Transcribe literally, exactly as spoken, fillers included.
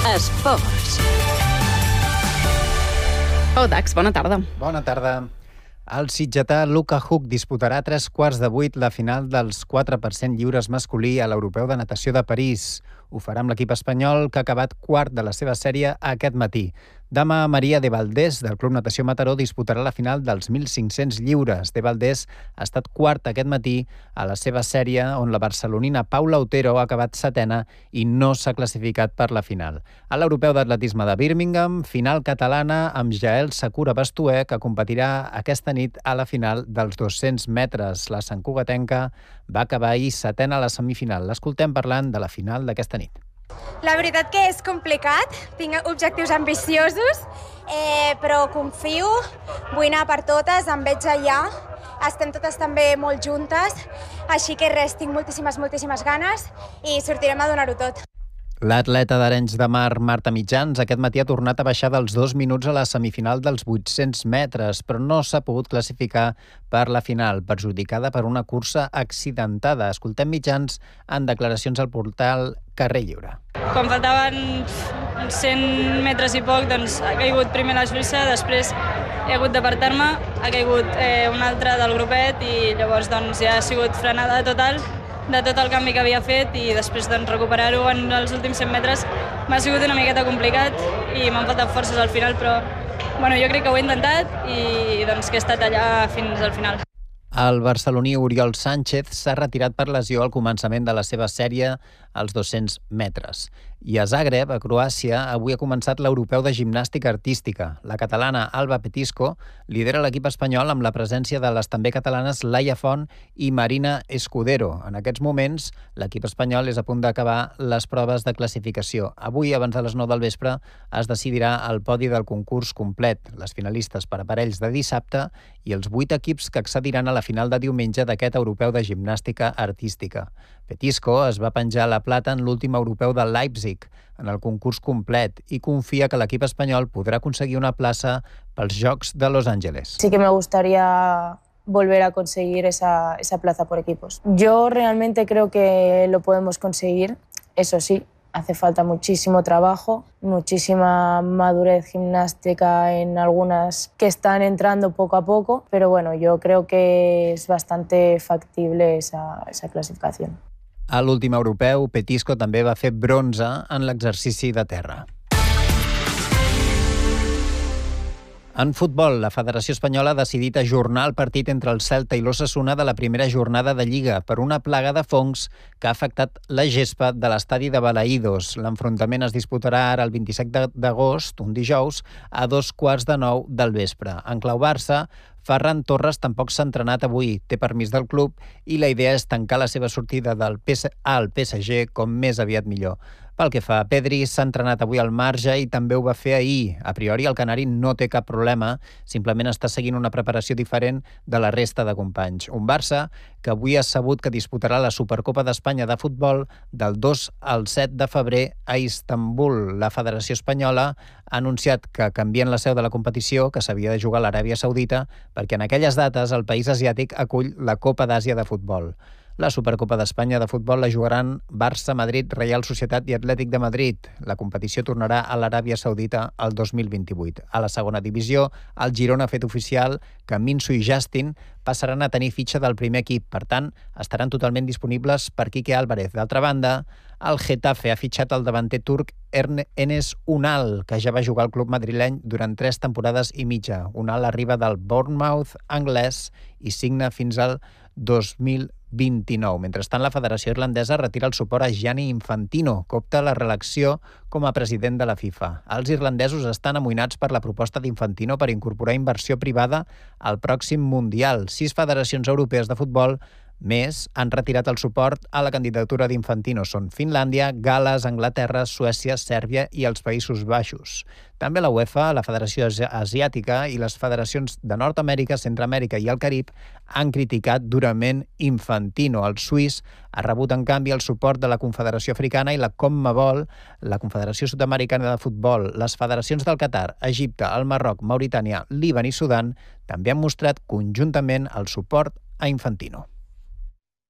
Esports. Oh, Dax, bona tarda. Bona tarda. El sitgetà Luka Huk disputarà a tres quarts de vuit la final dels quatre per cent lliures masculí a l'Europeu de Natació de París. Ho farà amb l'equip espanyol, que ha acabat quart de la seva sèrie aquest matí. Demà, Maria de Valdés, del Club Natació Mataró, disputarà la final dels mil cinc-cents lliures. De Valdés ha estat quart aquest matí a la seva sèrie, on la barcelonina Paula Otero ha acabat setena i no s'ha classificat per la final. A l'Europeu d'Atletisme de Birmingham, final catalana amb Jael Sakura Bastuer, que competirà aquesta nit a la final dels dos-cents metres. La santcugatenca va acabar ahir setena a la semifinal. L'escoltem parlant de la final d'aquesta nit. La veritat que és complicat, tinc objectius ambiciosos, eh, però confio, vull anar per totes, em veig allà, estem totes també molt juntes, així que res, tinc moltíssimes, moltíssimes ganes i sortirem a donar-ho tot. L'atleta d'Arenys de Mar, Marta Mitjans, aquest matí ha tornat a baixar dels dos minuts a la semifinal dels vuit-cents metres, però no s'ha pogut classificar per la final, perjudicada per una cursa accidentada. Escoltem Mitjans en declaracions al portal Carrer Lliure. Quan faltaven cent metres i poc, doncs ha caigut primer la Suïssa, després he hagut d'apartar-me, ha caigut eh, una altra del grupet i llavors doncs, ja ha sigut frenada total de tot el canvi que havia fet i després doncs, recuperar-ho en els últims cent metres m'ha sigut una miqueta complicat i m'han faltat forces al final, però bueno, jo crec que ho he intentat i doncs, que he estat allà fins al final. El barceloní Oriol Sánchez s'ha retirat per lesió al començament de la seva sèrie als dos-cents metres. I a Zagreb, a Croàcia, avui ha començat l'Europeu de Gimnàstica Artística. La catalana Alba Petisco lidera l'equip espanyol amb la presència de les també catalanes Laia Font i Marina Escudero. En aquests moments, l'equip espanyol és a punt d'acabar les proves de classificació. Avui, abans de les nou del vespre, es decidirà el podi del concurs complet, les finalistes per aparells de dissabte i els vuit equips que accediran a la final de diumenge d'aquest Europeu de Gimnàstica Artística. Petisco es va penjar la plata en l'últim europeu de Leipzig, en el concurs complet, i confia que l'equip espanyol podrà aconseguir una plaça pels Jocs de Los Ángeles. Sí que me gustaría volver a conseguir esa, esa plaza por equipos. Yo realmente creo que lo podemos conseguir, eso sí, hace falta muchísimo trabajo, muchísima madurez gimnástica en algunas que están entrando poco a poco, pero bueno, yo creo que es bastante factible esa, esa clasificación. A l'últim europeu, Petisco també va fer bronze en l'exercici de terra. En futbol, la Federació Espanyola ha decidit ajornar el partit entre el Celta i l'Osasuna de la primera jornada de Lliga per una plaga de fongs que ha afectat la gespa de l'estadi de Balaïdos. L'enfrontament es disputarà ara el vint-i-set d'agost, un dijous, a dos quarts de nou del vespre. En clau Barça, Ferran Torres tampoc s'ha entrenat avui, té permís del club i la idea és tancar la seva sortida del P S A al P S G com més aviat millor. Pel que fa a Pedri, s'ha entrenat avui al marge i també ho va fer ahir. A priori, el canari no té cap problema, simplement està seguint una preparació diferent de la resta de companys. Un Barça que avui ha sabut que disputarà la Supercopa d'Espanya de futbol del dos al set de febrer a Istanbul. La Federació Espanyola ha anunciat que canvien la seu de la competició, que s'havia de jugar a l'Aràbia Saudita, perquè en aquelles dates el país asiàtic acull la Copa d'Àsia de futbol. La Supercopa d'Espanya de futbol la jugaran Barça, Madrid, Reial Societat i Atlètic de Madrid. La competició tornarà a l'Aràbia Saudita el dos mil vint-i-vuit. A la segona divisió, el Girona ha fet oficial que Minso i Justin passaran a tenir fitxa del primer equip. Per tant, estaran totalment disponibles per Quique Álvarez. D'altra banda, el Getafe ha fitxat el davanter turc Enes Unal, que ja va jugar al club madrileny durant tres temporades i mitja. Unal arriba del Bournemouth anglès i signa fins al dos mil vint-i-nou. Mentrestant, la Federació Irlandesa retira el suport a Gianni Infantino, que opta a la reelecció com a president de la FIFA. Els irlandesos estan amoïnats per la proposta d'Infantino per incorporar inversió privada al pròxim Mundial. Sis federacions europees de futbol més han retirat el suport a la candidatura d'Infantino. Són Finlàndia, Gal·les, Anglaterra, Suècia, Sèrbia i els Països Baixos. També la UEFA, la Federació Asiàtica i les federacions de Nord-Amèrica, Centreamèrica i el Carib han criticat durament Infantino. El suís ha rebut, en canvi, el suport de la Confederació Africana i la CONMEBOL, la Confederació Sud-americana de Futbol. Les federacions del Qatar, Egipte, el Marroc, Mauritània, Líban i Sudan també han mostrat conjuntament el suport a Infantino.